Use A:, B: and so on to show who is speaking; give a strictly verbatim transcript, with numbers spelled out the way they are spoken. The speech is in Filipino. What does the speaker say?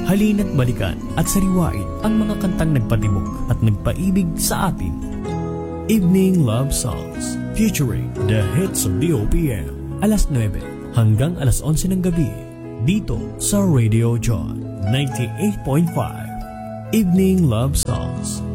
A: Halina't balikan at sariwain ang mga kantang nagpatibok at nagpaibig sa atin. Evening Love Songs featuring the hits of the O P M. alas nuwebe hanggang alas onse ng gabi dito sa Radio John ninety-eight point five. Evening Love Songs.